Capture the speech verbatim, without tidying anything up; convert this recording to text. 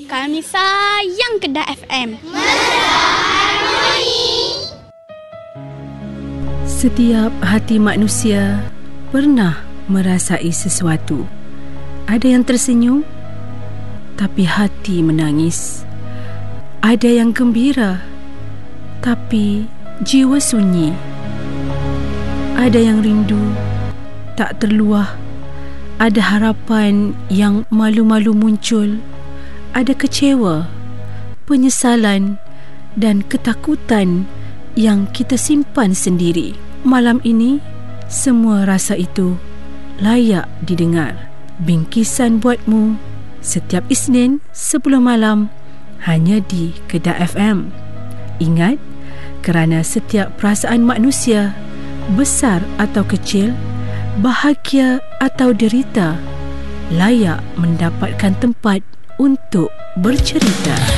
Kami sayang Kedah F M. Setiap hati manusia pernah merasai sesuatu. Ada yang tersenyum, tapi hati menangis. Ada yang gembira, tapi jiwa sunyi. Ada yang rindu, tak terluah. Ada harapan yang malu-malu muncul. Ada kecewa, penyesalan dan ketakutan yang kita simpan sendiri. Malam ini, semua rasa itu layak didengar. Bingkisan buatmu setiap Isnin sepuluh malam hanya di Kedah F M. Ingat, kerana setiap perasaan manusia, besar atau kecil, bahagia atau derita, layak mendapatkan tempat untuk bercerita.